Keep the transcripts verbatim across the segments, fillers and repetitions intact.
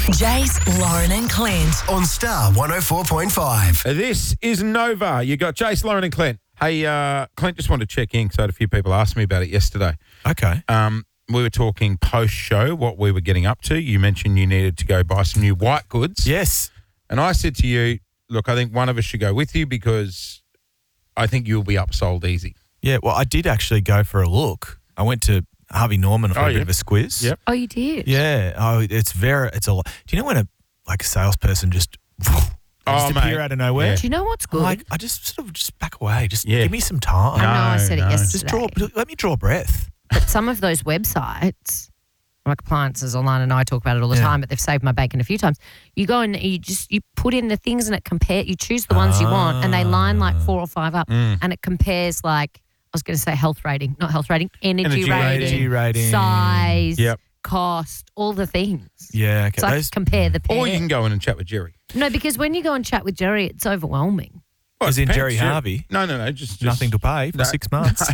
Jace, Lauren and Clint. On Star one oh four point five. This is Nova. You got Jace, Lauren and Clint. Hey, uh, Clint, just wanted to check in because I had a few people ask me about it yesterday. Okay. Um, we were talking post-show, what we were getting up to. You mentioned you needed to go buy some new white goods. Yes. And I said to you, look, I think one of us should go with you because I think you'll be upsold easy. Yeah, well, I did actually go for a look. I went to Harvey Norman for Oh, a yeah. bit of a squiz. Yep. Oh, you did? Yeah. Oh, it's very, it's a lot. Do you know when a, like a salesperson just, just Oh, appear mate. out of nowhere? Yeah. Do you know what's I'm good? like, I just sort of just back away. Just Yeah. give me some time. I know I No, said no. it Just yesterday. draw, let me draw breath. But some of those websites, like Appliances Online, and I talk about it all the Yeah. time, but they've saved my bacon a few times. You go and you just you put in the things and it compare. You choose the ones you want, and they line like four or five up, Mm. and it compares like I was going to say health rating, not health rating, energy, Energy rating, rating. Energy rating. size, Yep. cost, all the things. Yeah. Okay. So I Those, compare the pair. Or you can go in and chat with Jerry. No, because when you go and chat with Jerry, it's overwhelming. Well, As it in depends, Jerry Jer- Harvey? No, no, no. Just, just nothing to pay for No. six months.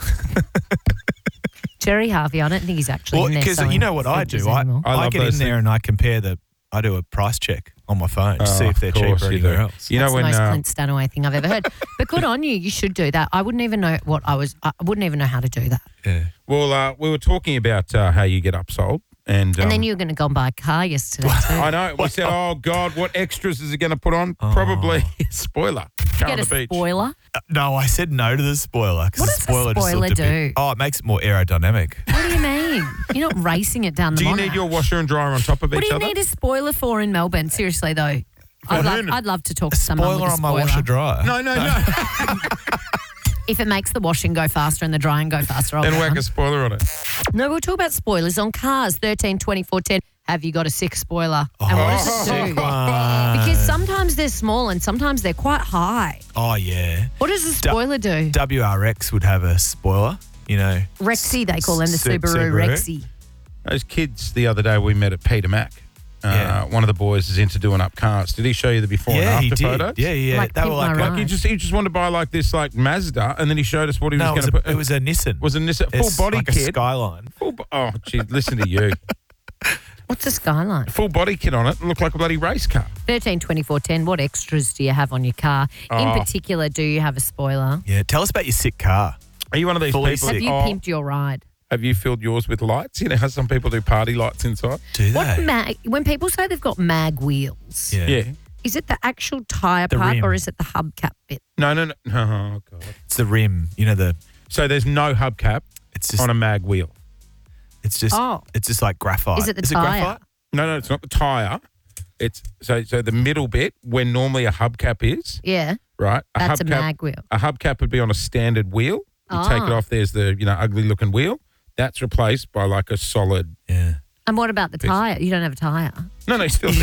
Jerry Harvey, I don't think he's actually Well, in there because selling you know what I fridges do? I, anymore. I I, love get in those there things. and I compare the, I do a price check on my phone to see Oh, if they're of course cheaper you do. anywhere else. You That's know when the most uh, Clint Stanaway thing I've ever heard. But good on you. You should do that. I wouldn't even know what I was. I wouldn't even know how to do that. Yeah. well, uh, we were talking about uh, how you get upsold, and, um, And then you were going to go and buy a car yesterday too. I know. We said, oh, God, what extras is it going to put on? Oh. Probably a spoiler. Car on Get the a beach. spoiler. Uh, no, I said no to the spoiler because What the does the spoiler just spoiler looked a bit. do? Oh, it makes it more aerodynamic. What do you mean? You're not racing it down the Do you Monash. need your washer and dryer on top of What each do you other? need a spoiler for in Melbourne? Seriously though, I'd love, Hernan. I'd love to talk A to someone spoiler with a on my spoiler. washer dryer. No, no, no. If it makes the washing go faster and the drying go faster, I'll Then go whack on. a spoiler on it. No, we'll talk about spoilers on cars. thirteen, twenty-four, ten. Have you got a sick spoiler? And what does it sick do? one. Because sometimes they're small and sometimes they're quite high. Oh, yeah. What does a spoiler do? W R X would have a spoiler, you know. Rexy, they call them, the Su- Subaru, Subaru. Rexy. Those kids the other day we met at Peter Mac. Uh, Yeah. One of the boys is into doing up cars. Did he show you the before yeah, and he after did. photos? Yeah, yeah. Like they were Pimp like, My like Ride. He just he just wanted to buy like this like Mazda, and then he showed us what he was no, it going was, to a, put. it was a Nissan. was a Nissan full It's body like kit. a Skyline. Full bo- oh, gee, listen to you. What's a Skyline? Full body kit on it. It looked like a bloody race car. thirteen, twenty-four, ten. What extras do you have on your car? In Oh. particular, do you have a spoiler? Yeah, tell us about your sick car. Are you one of these Fully people? sick. Have you oh, pimped your ride? have you filled yours with lights? You know how some people do party lights inside. Do What they? mag? When people say they've got mag wheels, yeah. Yeah. is it the actual tyre The part rim. or is it the hubcap bit? No, no, no. Oh God. It's the rim. You know, the So there's no hubcap it's just on a mag wheel. it's just Oh. it's just like graphite. Is it the Is tyre? it graphite? No, no, it's not the tire. It's so so the middle bit where normally a hubcap is, Yeah, right? A that's a hubcap, mag wheel. A hubcap would be on a standard wheel. You take it Ah. off. There's the you know ugly looking wheel. That's replaced by like a solid. Yeah. And what about the Piece. tyre? You don't have a tyre. No, no, still.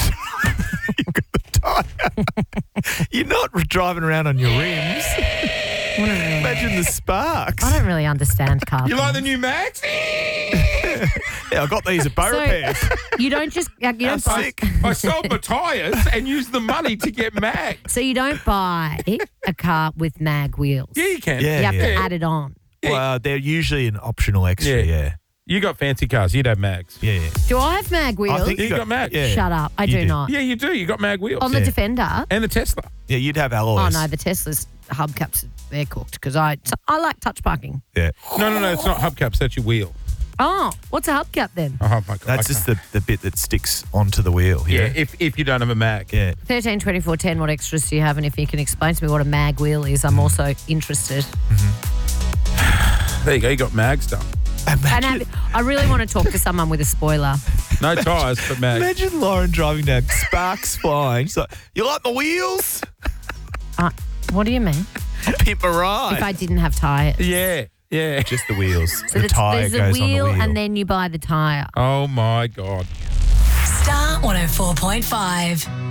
You're not driving around on your rims. I don't really, Imagine the sparks. I don't really understand car. You like the things. new Max? Yeah, I got these at Bow So- Repairs. You don't just you don't How buy, sick. I sold my tyres and used the money to get Max. so you don't buy a car with mag wheels. Yeah, you can. Yeah. You have to yeah. add it on. Well, they're usually an optional extra. Yeah. Yeah. You got fancy cars. You'd have Mags. Yeah. Yeah. Do I have mag wheels? I think You got Max. Yeah. Shut up. I You do do. not. Yeah, you do. You got mag wheels. On the Yeah. Defender. And the Tesla. Yeah, you'd have Oh alloys. no, the Tesla's hubcaps they're cooked because I I like touch parking. Yeah. No, no, no. It's not hubcaps. That's your wheel. Oh, what's a hubcap then? Oh, my God. That's I just can't- the, the bit that sticks onto the wheel. Yeah, Yeah. if, if you don't have a Mag. Yeah. thirteen, twenty-four, ten. What extras do you have? And if you can explain to me what a mag wheel is, I'm also interested. There you go. You got Mag stuff. And Imagine, have, I really want to talk to someone with a spoiler. No tyres, but Mag. imagine Lauren driving down, sparks flying. She's like, you like my wheels? Uh, what do you mean? I'll pimp my ride. If I didn't have tyres. Yeah, yeah. Just the wheels. So the the- tyre there's a goes wheel, on the wheel. and then you buy the tyre. Oh, my God. Star one oh four point five.